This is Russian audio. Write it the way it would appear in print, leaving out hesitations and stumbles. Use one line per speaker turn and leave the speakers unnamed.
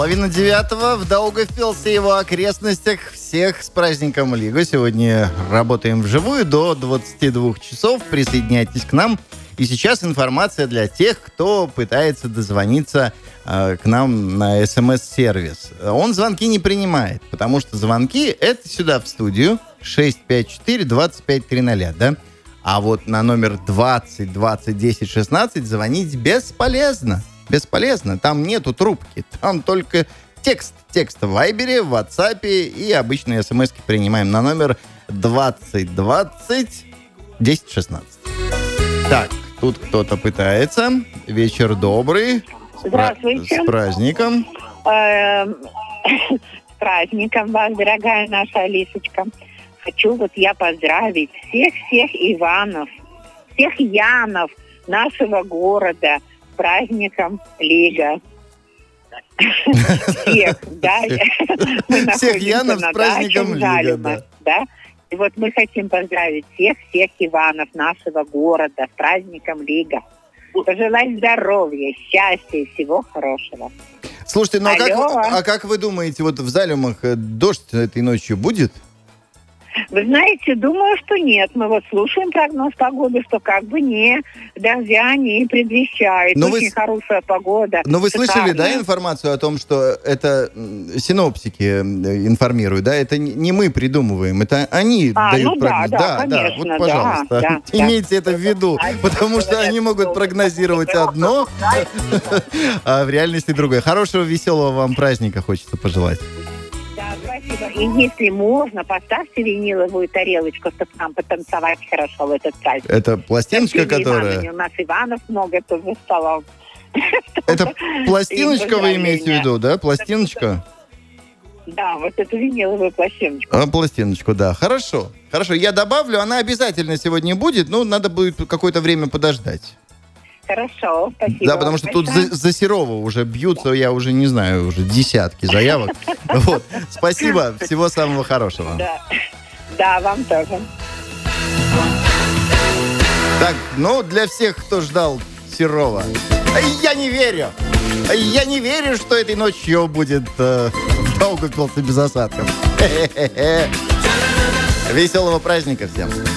8:30 в Даугавпилсе и его окрестностях. Всех с праздником Лига. Сегодня работаем вживую до 22 часов. Присоединяйтесь к нам. И сейчас информация для тех, кто пытается дозвониться к нам на СМС-сервис. Он звонки не принимает, потому что звонки — это сюда в студию 654-2530, да? А вот на номер 20 20 10 16 звонить бесполезно. Бесполезно. Там нету трубки. Там только текст. Текст в Вайбере, в WhatsApp и обычные смс-ки принимаем на номер 20 20 10 16. Так, тут кто-то пытается. Вечер добрый.
Здравствуйте.
С праздником.
С праздником вас, дорогая наша Алисочка. Хочу я поздравить всех Иванов, всех Янов нашего города с праздником Лига. Всех, да.
Всех Янов с праздником Лига,
да. И вот мы хотим поздравить всех Иванов нашего города с праздником Лига. Пожелать здоровья, счастья и всего хорошего.
Слушайте, ну как вы думаете, вот в Залимах дождь этой ночью будет?
Вы знаете, думаю, что нет. Мы слушаем прогноз погоды, что не дождя не предвещает. Очень хорошая погода.
Но вы слышали, да, информацию о том, что это синоптики информируют, да? Это не мы придумываем, это они дают прогноз.
Да, конечно,
вот, пожалуйста, имейте это в виду, потому что они могут прогнозировать одно, а в реальности другое. Хорошего, веселого вам праздника хочется пожелать.
Да, спасибо. И если можно, поставьте виниловую тарелочку, чтобы нам потанцевать хорошо в этот праздник.
Это пластиночка, которая...
У нас Иванов много тут за столом.
Это пластиночка вы имеете в виду, да? Пластиночка?
Да, вот эту виниловую пластиночку.
Пластиночку, да. Хорошо. Я добавлю, она обязательно сегодня будет, но надо будет какое-то время подождать.
Хорошо, спасибо.
Да, потому что тут за Серова уже бьются, я уже не знаю, уже десятки заявок. Вот. Спасибо, всего самого хорошего.
Да, вам тоже.
Так, для всех, кто ждал Серова. Я не верю, что этой ночью будет Даугавпилс без осадков. Веселого праздника всем.